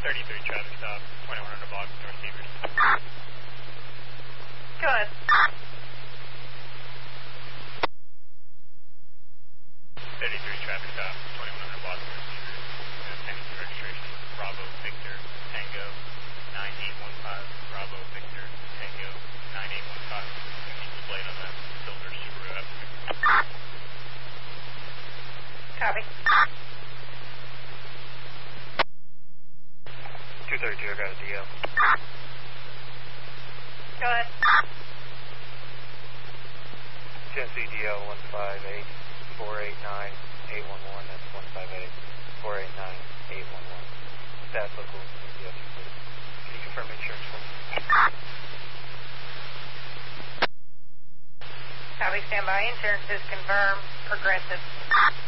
33 traffic stop, 2100 block, North Beavers. Go ahead. 33 traffic stop, 2100 block, North Beavers. Pending registration, Bravo Victor Tango 9815, Bravo Victor Tango 9815. Keep displayed on that silver Subaru Africa. Copy. 232, I got a DL. Go ahead. Tennessee DL 158-489-811. That's 158-489-811. That's local DL. Can you confirm insurance for me? Copy, stand by. Insurance is confirmed. Progressive.